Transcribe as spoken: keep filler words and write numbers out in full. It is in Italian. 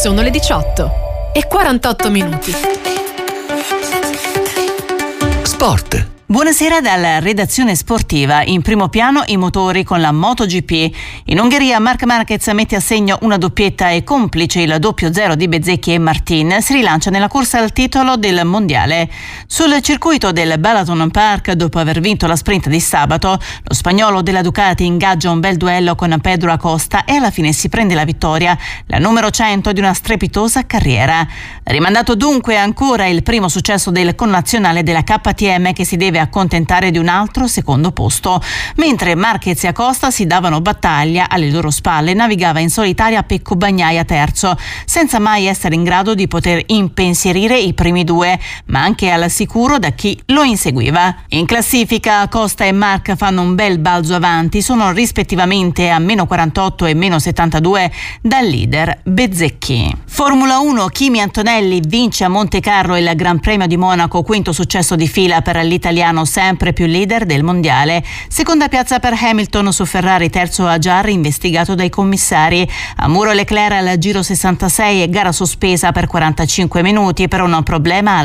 Sono le diciotto e quarantotto minuti. Sport. Buonasera dalla redazione sportiva. In primo piano i motori con la MotoGP. In Ungheria Marc Marquez mette a segno una doppietta e, complice il doppio zero di Bezzecchi e Martin, si rilancia nella corsa al titolo del mondiale. Sul circuito del Balaton Park, dopo aver vinto la sprint di sabato, lo spagnolo della Ducati ingaggia un bel duello con Pedro Acosta e alla fine si prende la vittoria, la numero cento di una strepitosa carriera. Rimandato dunque ancora il primo successo del connazionale della K T M, che si deve accontentare di un altro secondo posto. Mentre Marquez e Acosta si davano battaglia, alle loro spalle navigava in solitaria Pecco Bagnaia terzo, senza mai essere in grado di poter impensierire i primi due, ma anche al sicuro da chi lo inseguiva. In classifica Acosta e Marc fanno un bel balzo avanti, sono rispettivamente a meno quarantotto e meno settantadue dal leader Bezzecchi. Formula uno, Kimi Antonelli vince a Monte Carlo il Gran Premio di Monaco, quinto successo di fila per l'italiano, sempre più leader del mondiale. Seconda piazza per Hamilton su Ferrari, terzo Ajar investigato dai commissari. A Muro Leclerc al giro sessantasei e gara sospesa per quarantacinque minuti per un problema